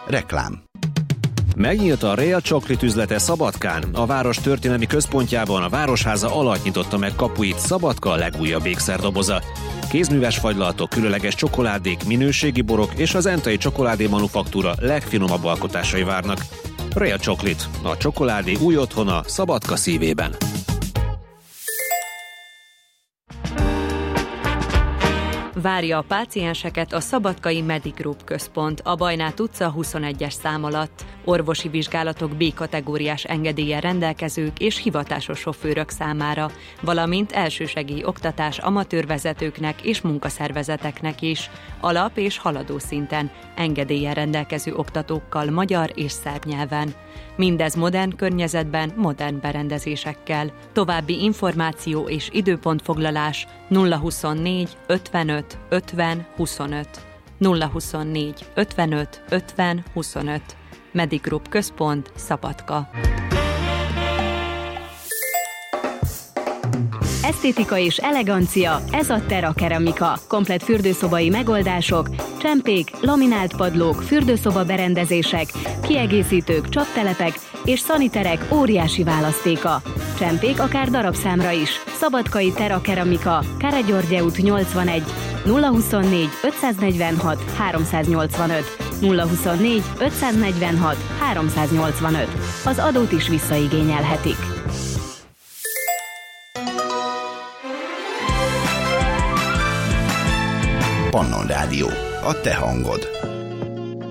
Reklám. Megnyílt a Rea Chocolate üzlete Szabadkán. A város történelmi központjában a Városháza alatt nyitotta meg kapuit Szabadka legújabb ékszerdoboza. Kézműves fagylalatok, különleges csokoládék, minőségi borok és az Entai Csokoládé Manufaktúra legfinomabb alkotásai várnak. Rea Chocolate, a csokoládé új otthona Szabadka szívében. Várja a pácienseket a Szabadkai Medigroup központ, a Bajnát utca 21-es szám alatt. Orvosi vizsgálatok B-kategóriás engedéllyel rendelkezők és hivatásos sofőrök számára, valamint elsősegély oktatás amatőrvezetőknek és munkaszervezeteknek is, alap- és haladó szinten, engedéllyel rendelkező oktatókkal magyar és szerb nyelven. Mindez modern környezetben, modern berendezésekkel. További információ és időpontfoglalás 024 55 50 25. 024 55 50 25. Medigroup központ, Szabadka. Esztétika és elegancia, ez a Terra Keramika. Komplett fürdőszobai megoldások, csempék, laminált padlók, fürdőszoba berendezések, kiegészítők, csaptelepek és szaniterek óriási választéka. Csempék akár darabszámra is. Szabadkai Terra Keramika, Káregyörgye út 81, 024 546 385, 024 546 385. Az adót is visszaigényelhetik. Pannon Rádió, a te hangod.